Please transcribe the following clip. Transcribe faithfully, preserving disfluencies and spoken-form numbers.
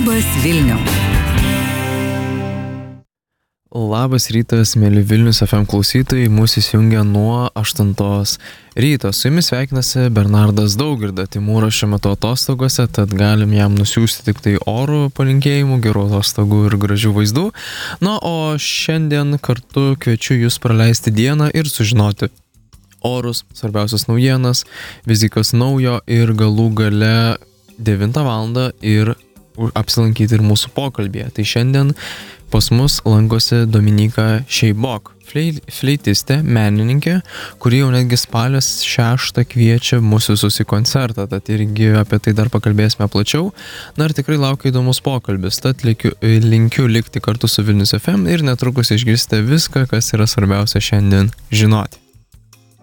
Labas Vilniau. Labas rytas, mėly Vilnius F M klausytojai, mūsų įsijungia nuo aštuntos ryto. Su jumis sveikinasi Bernardas Daugirda. Timūras šiuo metu atostogose, tad galim jam nusiųsti tik tai orų palinkėjimų, gerų atostogų ir gražių vaizdų. Na, o šiandien kartu kviečiu jūs praleisti dieną ir sužinoti orus, svarbiausias naujienas, vizikas naujo ir galų gale devintą valandą ir apsilankyti ir mūsų pokalbėje. Tai šiandien pas mus lankosi Dominyka Šeibok, fleitistė, menininkė, kuri jau netgi spalio šeštą kviečia mus visus į koncertą, tad irgi apie tai dar pakalbėsime plačiau. Na ir tikrai laukia įdomus pokalbis, tad linkiu, linkiu likti kartu su Vilnius F M ir netrukus išgirsite viską, kas yra svarbiausia šiandien žinoti.